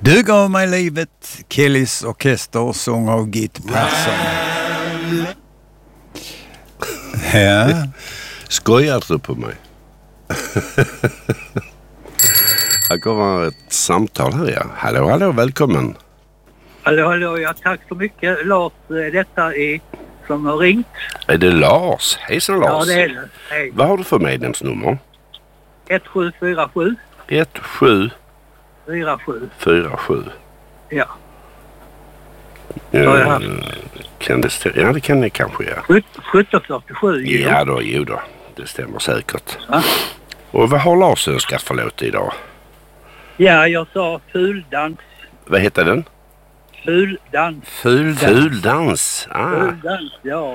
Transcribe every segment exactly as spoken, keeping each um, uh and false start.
Du gav mig livet, Kellys orkester, sång av Git Persson. Ja. Skojar du på mig? Här kommer ett samtal här, ja. Hallå, hallå, välkommen. Hallå, hallå, ja, tack så mycket. Lars, detta är som har ringt. Är det Lars? Hejsan Lars. Ja, det är det. Hej. Vad har du för medlemsnummer? ett sju fyra sju. ett sju fyra sju. fyra sju. Ja. Ja, kan det stämma? Ja, det kan det kanske, ja. sjutton fyrtiosju. Ja då, jo då. Det stämmer säkert. Ja. Och vad har Lars önskat för låt idag? Ja, jag sa fuldans. Vad heter den? Fuldans. Fuldans. Fuldans. Ah. Fuldans, ja.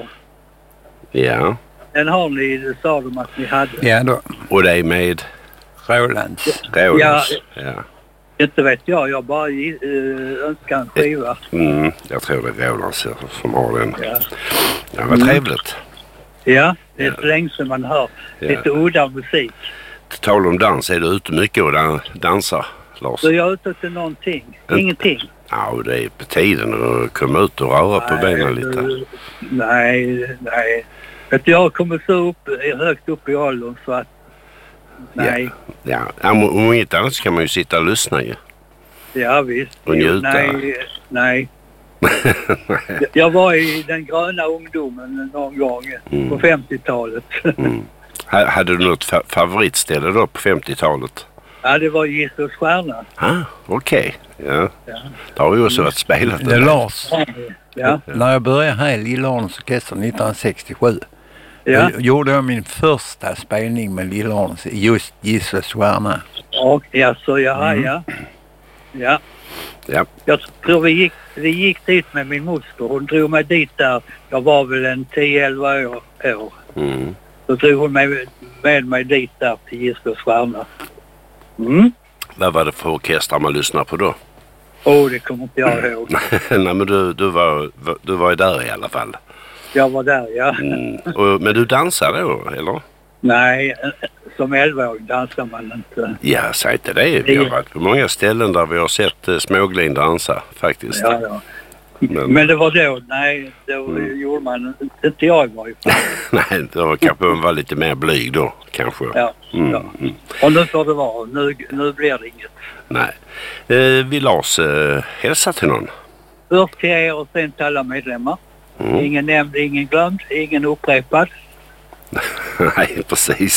Ja. Den har ni, det sa de att ni hade. Ja då. Och det är med Rolands. Rolands. Ja. ja. Inte vet jag, jag bara äh, önskar en skiva. Mm, jag tror det är Rolands som har den. Ja, Ja, vad trevligt. ja, det är så länge som man hör Ja. lite udda musik. På tal om dans, är du ute mycket och dan- dansar, Lars? Så jag är ute till någonting. Ingenting. Ja, det är på tiden att komma ut och röra på benen lite. du- Nej, nej. Vet du, jag har kommit så upp, högt upp i åldern så att... Nej, Ja, ja, om om inte annat så kan man ju sitta och lyssna ju. ja visst. Och njuta. Nej, nej. Jag var i den gröna ungdomen någon gång Mm. på femtiotalet. Mm. Ha- Hade du något fa- favoritställe då på femtiotalet? Ja, det var Jesus stjärna. Ah, okej. Ja. Ja. Det har ju också varit spelat. Det är Lars. Ja, När jag började här i Lillårens orkester nittonhundrasextiosju ja. då gjorde jag min första spelning med Lillårens just Jesus stjärna. Och ja, så ja, Mm. ja. Ja. Ja. Jag tror vi gick, vi gick dit med min moster. Hon drog mig dit där. Jag var väl en tio elva år. år. Mm. Så drog hon med, med mig dit där till Jesus stjärna. Mm. Vad var det för orkester man lyssnade på då? Åh, det kommer inte jag ihåg. Nej, men du, du, var, du var ju där i alla fall. Jag var där, ja. Mm. Och, men du dansade då, eller? Nej, som elvaåring dansar man inte. Ja, säg inte det. Vi har varit på många ställen där vi har sett eh, småglin dansa, faktiskt. Ja, ja. Men, Men det var då, nej, då Mm. gjorde man inte jag var ju. nej, det var kanske man var lite mer blyg då, kanske. Ja, Mm, ja. mm. Och nu får det vara. Nu, nu blir det inget. Nej. Eh, vi Lars eh, hälsa till någon. Först till er och sen till alla medlemmar. Mm. Ingen nämnd, ingen glömd, ingen upprepad. Nej, precis.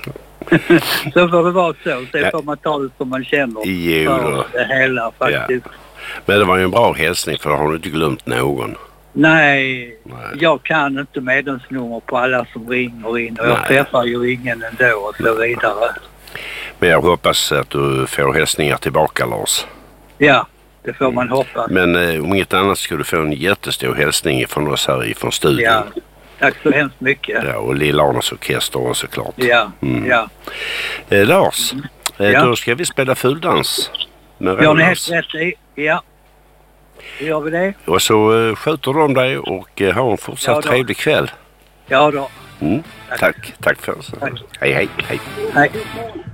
Så får det vara så. Sen Ja. får man ta det som man känner Jo då. för det hela faktiskt. Men det var ju en bra hälsning, för då har du inte glömt någon. Nej, Nej. jag kan inte medlemsnummer på alla som ringer in. Och jag Nej. träffar ju ingen ändå och så vidare. Men jag hoppas att du får hälsningar tillbaka, Lars. Ja, det får man hoppas. Men eh, om inget annat ska du få en jättestor hälsning från oss här ifrån studion. Ja, tack så hemskt mycket. Ja, och Lillarnas orkester såklart. Ja, Mm. ja. Eh, Lars, eh, Ja. då ska vi spela fuldans med Jag har ni Rolands. helt rätt i. Ja. Då gör vi det. Och så eh, sköter de dig och eh, ha en fortsatt Ja då. trevlig kväll. Ja då. Mm. Tack, tack för oss. Tack. Hej, hej, hej. Hej.